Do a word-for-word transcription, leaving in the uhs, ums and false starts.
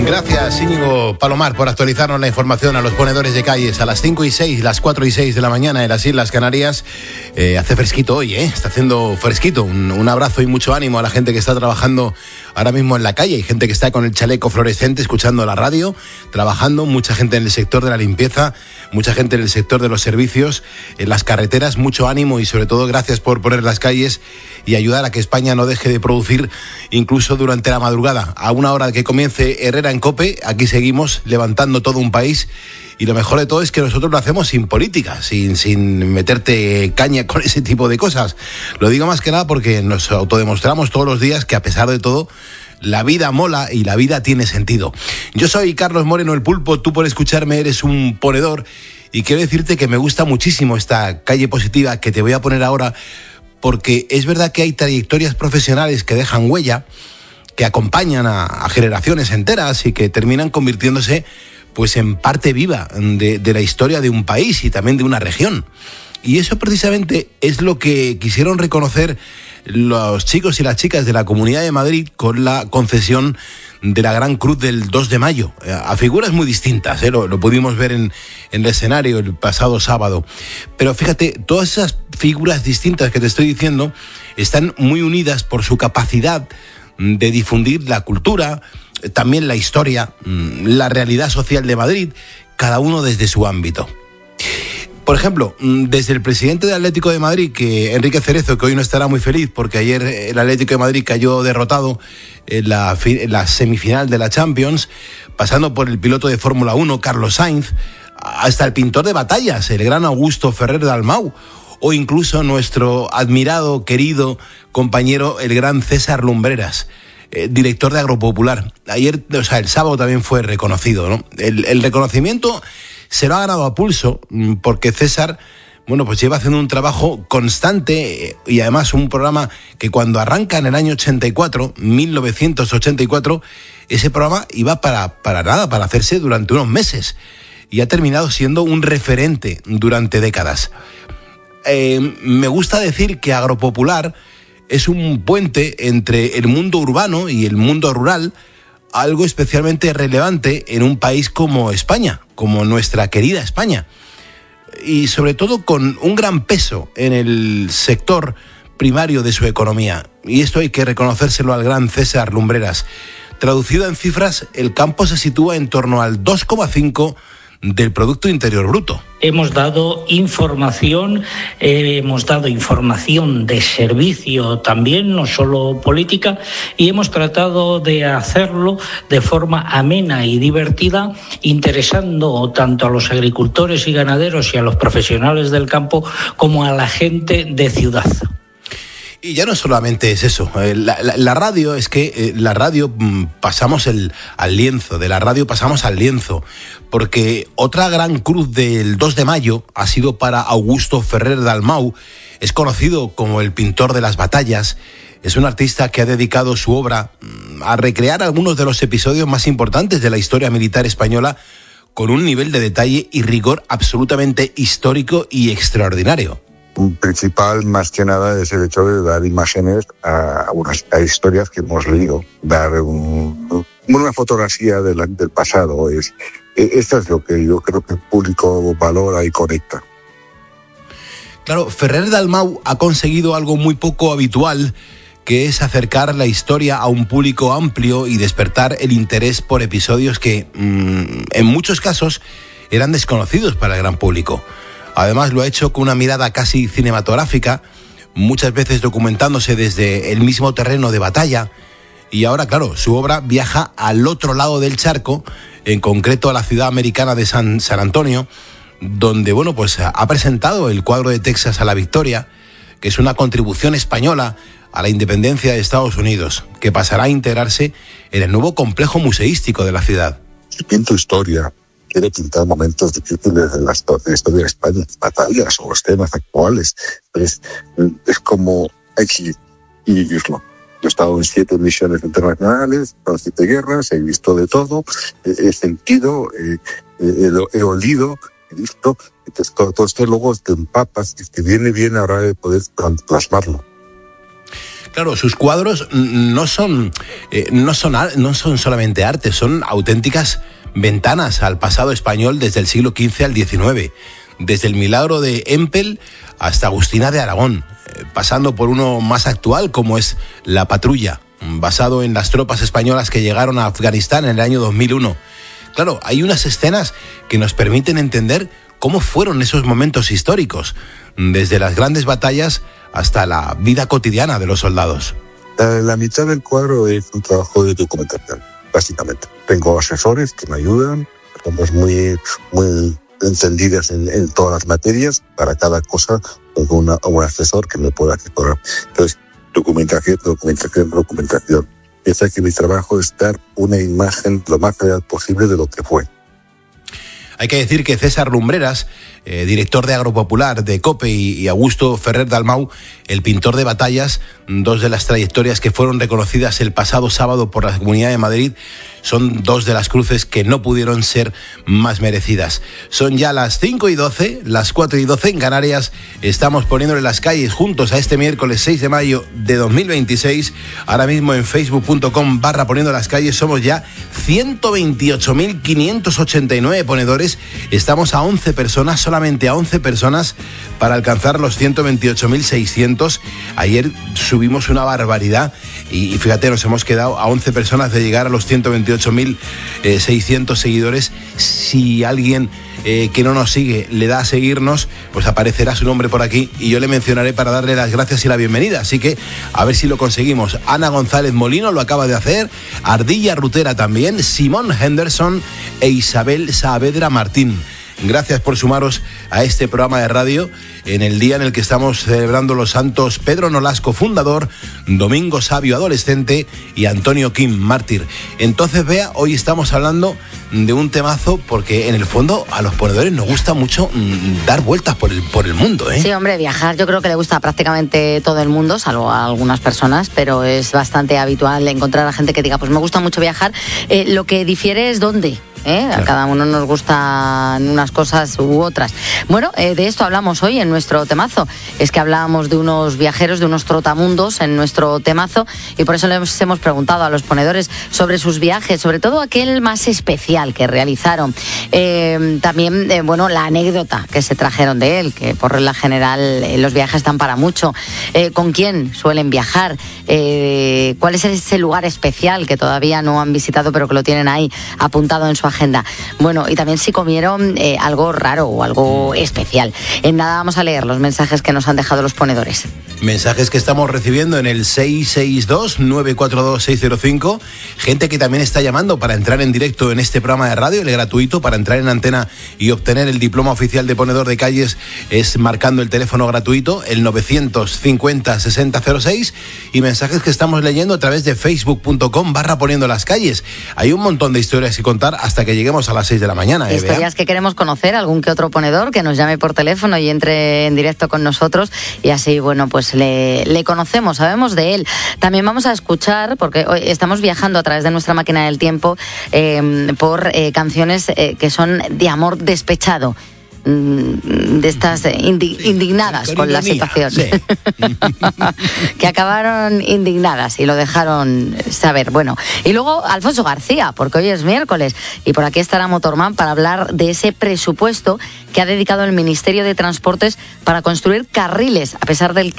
Gracias, Íñigo Palomar, por actualizarnos la información a los ponedores de calles a las cinco y seis, las cuatro y seis de la mañana en las Islas Canarias. Eh, hace fresquito hoy, ¿eh? Está haciendo fresquito. Un, un abrazo y mucho ánimo a la gente que está trabajando ahora mismo en la calle. Hay gente que está con el chaleco fluorescente escuchando la radio, trabajando. Mucha gente en el sector de la limpieza, mucha gente en el sector de los servicios, en las carreteras. Mucho ánimo y sobre todo gracias por poner las calles y ayudar a que España no deje de producir incluso durante la madrugada. A una hora que comience Herrera en COPE, aquí seguimos levantando todo un país y lo mejor de todo es que nosotros lo hacemos sin política, sin, sin meterte caña con ese tipo de cosas. Lo digo más que nada porque nos autodemostramos todos los días que a pesar de todo la vida mola y la vida tiene sentido. Yo soy Carlos Moreno el Pulpo, tú por escucharme eres un ponedor y quiero decirte que me gusta muchísimo esta calle positiva que te voy a poner ahora, porque es verdad que hay trayectorias profesionales que dejan huella, que acompañan a, a generaciones enteras y que terminan convirtiéndose pues en parte viva de, de la historia de un país y también de una región. Y eso precisamente es lo que quisieron reconocer los chicos y las chicas de la Comunidad de Madrid con la concesión de la Gran Cruz del dos de mayo, a figuras muy distintas, ¿eh? lo, lo pudimos ver en, en el escenario el pasado sábado. Pero fíjate, todas esas figuras distintas que te estoy diciendo están muy unidas por su capacidad de difundir la cultura, también la historia, la realidad social de Madrid, cada uno desde su ámbito. Por ejemplo, desde el presidente del Atlético de Madrid, que Enrique Cerezo, que hoy no estará muy feliz porque ayer el Atlético de Madrid cayó derrotado en la, en la semifinal de la Champions, pasando por el piloto de Fórmula uno, Carlos Sainz, hasta el pintor de batallas, el gran Augusto Ferrer Dalmau, o incluso nuestro admirado, querido compañero, el gran César Lumbreras, eh, director de Agropopular. Ayer, o sea, el sábado también fue reconocido, ¿no? El, el reconocimiento se lo ha ganado a pulso, porque César, bueno, pues lleva haciendo un trabajo constante y además un programa que cuando arranca en el año ochenta y cuatro, mil novecientos ochenta y cuatro, ese programa iba para, para nada, para hacerse durante unos meses y ha terminado siendo un referente durante décadas. Eh, me gusta decir que Agropopular es un puente entre el mundo urbano y el mundo rural, algo especialmente relevante en un país como España, como nuestra querida España, y sobre todo con un gran peso en el sector primario de su economía. Y esto hay que reconocérselo al gran César Lumbreras. Traducido en cifras, el campo se sitúa en torno al dos coma cinco del Producto Interior Bruto. Hemos dado información, eh, hemos dado información de servicio también, no solo política, y hemos tratado de hacerlo de forma amena y divertida, interesando tanto a los agricultores y ganaderos y a los profesionales del campo como a la gente de ciudad. Y ya no solamente es eso, la, la, la radio es que eh, la radio mm, pasamos el, al lienzo, de la radio pasamos al lienzo, porque otra gran cruz del dos de mayo ha sido para Augusto Ferrer Dalmau. Es conocido como el pintor de las batallas, es un artista que ha dedicado su obra mm, a recrear algunos de los episodios más importantes de la historia militar española con un nivel de detalle y rigor absolutamente histórico y extraordinario. Principal, más que nada, es el hecho de dar imágenes a, unas, a historias que hemos leído, dar un, una fotografía de la, del pasado. Es, esto es lo que yo creo que el público valora y conecta. Claro, Ferrer Dalmau ha conseguido algo muy poco habitual, que es acercar la historia a un público amplio y despertar el interés por episodios que, mmm, en muchos casos, eran desconocidos para el gran público. Además lo ha hecho con una mirada casi cinematográfica, muchas veces documentándose desde el mismo terreno de batalla. Y ahora, claro, su obra viaja al otro lado del charco, en concreto a la ciudad americana de San, San Antonio, donde, bueno, pues ha presentado el cuadro de Texas a la victoria, que es una contribución española a la independencia de Estados Unidos, que pasará a integrarse en el nuevo complejo museístico de la ciudad. Si pinto historia, quiere pintar momentos difíciles de la historia de España, batallas o los temas actuales. Es, es como hay que vivirlo. Yo he estado en siete misiones internacionales, en siete guerras, he visto de todo, he, he sentido, he, he, he olido, he visto. Entonces, todo esto luego te empapas y te viene bien ahora de poder plasmarlo. Claro, sus cuadros no son, eh, no son, no son solamente arte, son auténticas ventanas al pasado español desde el siglo quince al diecinueve, desde el milagro de Empel hasta Agustina de Aragón, eh, pasando por uno más actual como es La Patrulla, basado en las tropas españolas que llegaron a Afganistán en el año dos mil uno. Claro, hay unas escenas que nos permiten entender cómo fueron esos momentos históricos, desde las grandes batallas hasta la vida cotidiana de los soldados. La, la mitad del cuadro es un trabajo de documentación, básicamente. Tengo asesores que me ayudan, personas muy, muy entendidas en, en todas las materias. Para cada cosa tengo una, un asesor que me pueda asesorar. Entonces, documentación, documentación, documentación. Piensa que mi trabajo es dar una imagen lo más real posible de lo que fue. Hay que decir que César Lumbreras, eh, director de Agropopular de COPE, y, y Augusto Ferrer Dalmau, el pintor de batallas, dos de las trayectorias que fueron reconocidas el pasado sábado por la Comunidad de Madrid, son dos de las cruces que no pudieron ser más merecidas. Son ya las cinco y doce, las cuatro y doce en Canarias. Estamos poniéndole las calles juntos a este miércoles seis de mayo de dos mil veintiséis. Ahora mismo en facebook punto com barra poniendo las calles somos ya ciento veintiocho mil quinientos ochenta y nueve ponedores. Estamos a once personas, solamente a once personas para alcanzar los ciento veintiocho mil seiscientos. Ayer subimos una barbaridad y, y fíjate, nos hemos quedado a once personas de llegar a los ciento veintiocho mil seiscientos seguidores. Si alguien eh, que no nos sigue le da a seguirnos, pues aparecerá su nombre por aquí y yo le mencionaré para darle las gracias y la bienvenida. Así que a ver si lo conseguimos. Ana González Molino lo acaba de hacer, Ardilla Rutera también, Simón Henderson e Isabel Saavedra Martín. Gracias por sumaros a este programa de radio en el día en el que estamos celebrando los santos Pedro Nolasco, fundador, Domingo Sabio, adolescente, y Antonio Kim, mártir. Entonces, Bea, hoy estamos hablando de un temazo porque en el fondo a los ponedores nos gusta mucho mmm, dar vueltas por el, por el mundo, ¿eh? Sí, hombre, viajar yo creo que le gusta a prácticamente todo el mundo, salvo a algunas personas, pero es bastante habitual encontrar a gente que diga, pues me gusta mucho viajar. Eh, lo que difiere es dónde. ¿Eh? Claro. A cada uno nos gustan unas cosas u otras. Bueno, eh, de esto hablamos hoy en nuestro temazo. Es que hablábamos de unos viajeros, de unos trotamundos en nuestro temazo, y por eso les hemos preguntado a los ponedores sobre sus viajes, sobre todo aquel más especial que realizaron. Eh, también, eh, bueno, la anécdota que se trajeron de él, que por regla general eh, los viajes dan para mucho. Eh, ¿Con quién suelen viajar? Eh, ¿Cuál es ese lugar especial que todavía no han visitado pero que lo tienen ahí apuntado en su agenda? Bueno, y también si comieron eh, algo raro o algo especial. En nada vamos a leer los mensajes que nos han dejado los ponedores. Mensajes que estamos recibiendo en el seis seis dos, nueve cuatro dos, seis cero cinco. Gente que también está llamando para entrar en directo en este programa de radio, el gratuito, para entrar en antena y obtener el diploma oficial de ponedor de calles es marcando el teléfono gratuito, el novecientos cincuenta, sesenta cero seis. Y mensajes que estamos leyendo a través de facebook punto com barra poniendo las calles. Hay un montón de historias que contar hasta que lleguemos a las seis de la mañana. ¿eh, Historias Bea? Que queremos conocer, algún que otro ponedor que nos llame por teléfono y entre en directo con nosotros, y así, bueno, pues le, le conocemos, sabemos de él. También vamos a escuchar, porque hoy estamos viajando a través de nuestra máquina del tiempo eh, por eh, canciones eh, que son de amor despechado, de estas indi- sí, indignadas con, con la situación, sí. que acabaron indignadas y lo dejaron saber. Bueno, y luego Alfonso García, porque hoy es miércoles y por aquí estará Motorman para hablar de ese presupuesto que ha dedicado el Ministerio de Transportes para construir carriles, a pesar del